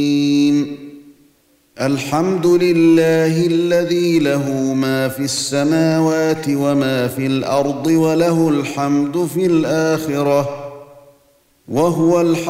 الحمد لله الذي له ما في السماوات وما في الأرض وله الحمد في الآخرة وهو